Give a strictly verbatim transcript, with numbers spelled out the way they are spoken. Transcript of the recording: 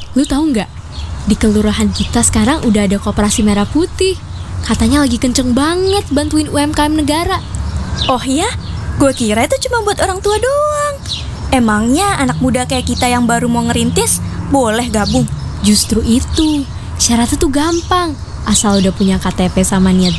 Lu tahu nggak? Di kelurahan kita sekarang udah ada koperasi merah putih. Katanya lagi kenceng banget bantuin U M K M negara. Oh ya? Gue kira itu cuma buat orang tua doang. Emangnya anak muda kayak kita yang baru mau ngerintis boleh gabung? Justru itu, syaratnya tuh gampang. Asal udah punya K T P sama niat